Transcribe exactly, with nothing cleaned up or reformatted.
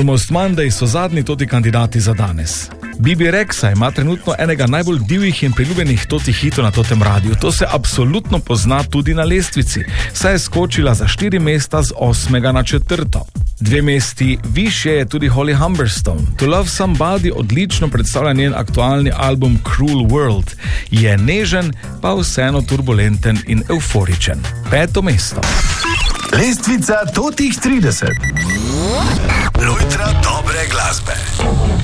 Almost Monday so zadnji toti kandidati za danes. Bibi Rexa ima trenutno enega najbolj divjih in priljubljenih toti hitov na totem radiju. To se absolutno pozna tudi na lestvici, saj je skočila za štiri mesta z osmega na četrto. Dve mesti višje je tudi Holly Humberstone. To Love Somebody odlično predstavlja njen aktualni album Cruel World. Je nežen, pa vseeno turbulenten in euforičen. Peto mesto. Lestvica totih trideset. Lojtra dobre glasbe.